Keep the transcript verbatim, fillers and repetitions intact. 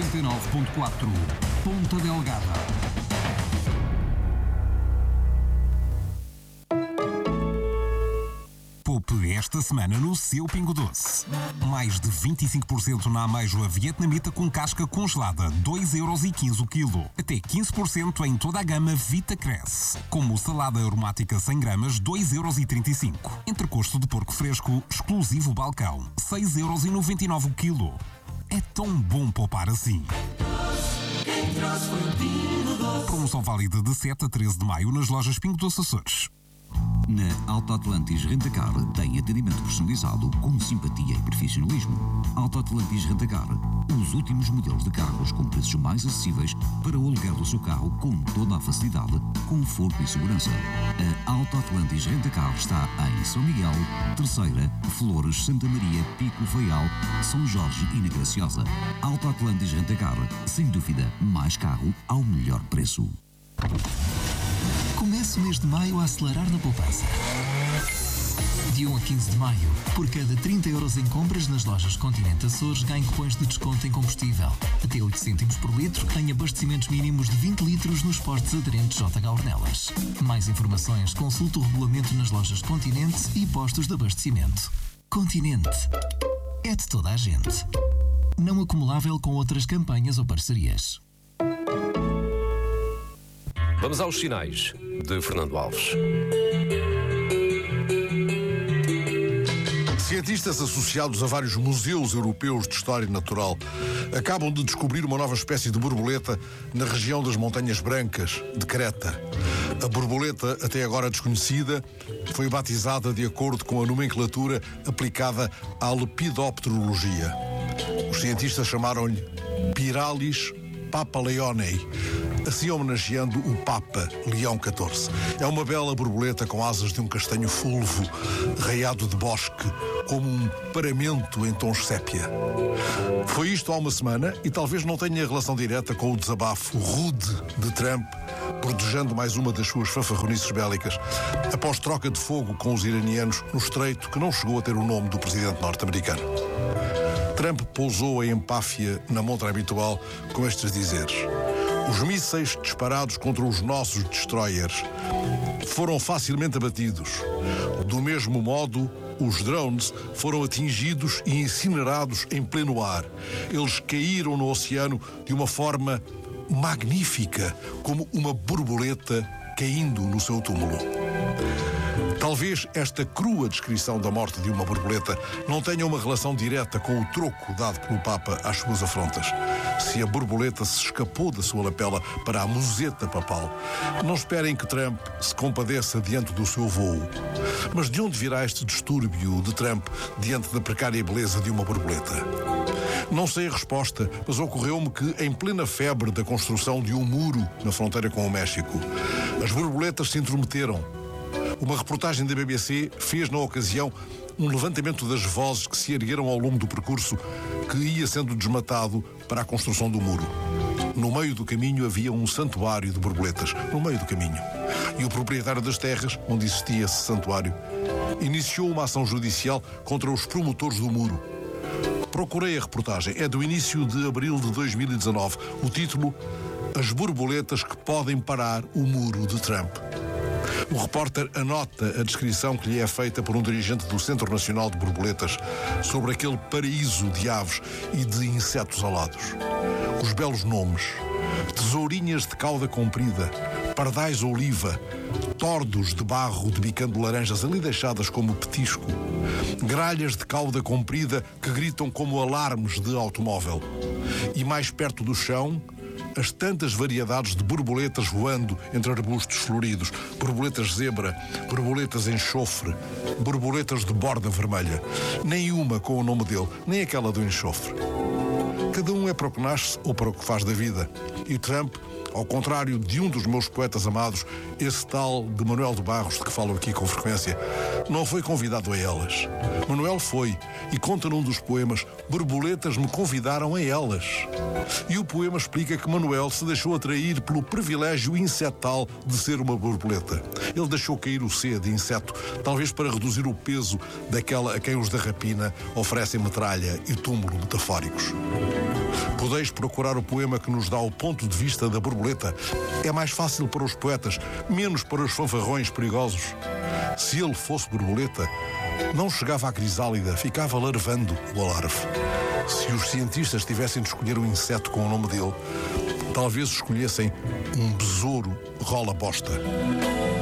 noventa e nove ponto quatro. Ponta Delgada. Poupe esta semana no seu Pingo Doce. Mais de vinte e cinco por cento na ameijoa vietnamita com casca congelada, dois euros e quinze o quilo. Até quinze por cento em toda a gama Vita Cresce. Como salada aromática cem gramas, dois euros e trinta e cinco. Entrecosto de porco fresco, exclusivo balcão, seis euros e noventa e nove o quilo. É tão bom poupar assim. Promoção válida de sete a treze de maio nas lojas Pingo Doce Açores. Na Auto Atlantis Rentacar tem atendimento personalizado com simpatia e profissionalismo. Auto Atlantis Rentacar, os últimos modelos de carros com preços mais acessíveis para o aluguer do seu carro com toda a facilidade, conforto e segurança. A Auto Atlantis Rentacar está em São Miguel, Terceira, Flores, Santa Maria, Pico, Faial, São Jorge e na Graciosa. Auto Atlantis Rentacar, sem dúvida, mais carro ao melhor preço. Comece o mês de maio a acelerar na poupança. De um a quinze de maio, por cada trinta euros em compras nas lojas Continente Açores, ganhe cupons de desconto em combustível. Até oito cêntimos por litro, em abastecimentos mínimos de vinte litros nos postos aderentes J H Ornelas. Mais informações, consulte o regulamento nas lojas Continente e postos de abastecimento. Continente. É de toda a gente. Não acumulável com outras campanhas ou parcerias. Vamos aos sinais de Fernando Alves. Cientistas associados a vários museus europeus de história natural acabam de descobrir uma nova espécie de borboleta na região das Montanhas Brancas, de Creta. A borboleta, até agora desconhecida, foi batizada de acordo com a nomenclatura aplicada à lepidopterologia. Os cientistas chamaram-lhe Piralis papaleonei, assim homenageando o Papa Leão catorze. É uma bela borboleta com asas de um castanho fulvo, raiado de bosque, como um paramento em tons sépia. Foi isto há uma semana e talvez não tenha relação direta com o desabafo rude de Trump, bordejando mais uma das suas fanfarronices bélicas, após troca de fogo com os iranianos no estreito que não chegou a ter o nome do presidente norte-americano. Trump pousou a empáfia na montra habitual com estes dizeres: os mísseis disparados contra os nossos destroyers foram facilmente abatidos. Do mesmo modo, os drones foram atingidos e incinerados em pleno ar. Eles caíram no oceano de uma forma magnífica, como uma borboleta caindo no seu túmulo. Talvez esta crua descrição da morte de uma borboleta não tenha uma relação direta com o troco dado pelo Papa às suas afrontas. Se a borboleta se escapou da sua lapela para a museta papal, não esperem que Trump se compadeça diante do seu voo. Mas de onde virá este distúrbio de Trump diante da precária beleza de uma borboleta? Não sei a resposta, mas ocorreu-me que, em plena febre da construção de um muro na fronteira com o México, as borboletas se intrometeram. Uma reportagem da B B C fez, na ocasião, um levantamento das vozes que se ergueram ao longo do percurso que ia sendo desmatado para a construção do muro. No meio do caminho havia um santuário de borboletas, no meio do caminho. E o proprietário das terras, onde existia esse santuário, iniciou uma ação judicial contra os promotores do muro. Procurei a reportagem, é do início de abril de dois mil e dezanove. O título: As borboletas que podem parar o muro de Trump. O repórter anota a descrição que lhe é feita por um dirigente do Centro Nacional de Borboletas sobre aquele paraíso de aves e de insetos alados. Os belos nomes: tesourinhas de cauda comprida, pardais oliva, tordos de barro debicando laranjas ali deixadas como petisco, gralhas de cauda comprida que gritam como alarmes de automóvel. E mais perto do chão, as tantas variedades de borboletas voando entre arbustos floridos, borboletas zebra, borboletas enxofre, borboletas de borda vermelha. Nenhuma com o nome dele, nem aquela do enxofre. Cada um é para o que nasce ou para o que faz da vida. E Trump, ao contrário de um dos meus poetas amados, esse tal de Manuel de Barros, de que falo aqui com frequência, não foi convidado a elas. Manuel foi, e conta num dos poemas: borboletas me convidaram a elas. E o poema explica que Manuel se deixou atrair pelo privilégio insetal de ser uma borboleta. Ele deixou cair o C de inseto, talvez para reduzir o peso daquela a quem os da rapina oferecem metralha e túmulo metafóricos. Podeis procurar o poema que nos dá o ponto de vista da borboleta. É mais fácil para os poetas, menos para os fanfarrões perigosos. Se ele fosse borboleta, não chegava à crisálida, ficava larvando o alarve. Se os cientistas tivessem de escolher um inseto com o nome dele, talvez escolhessem um besouro rola-bosta.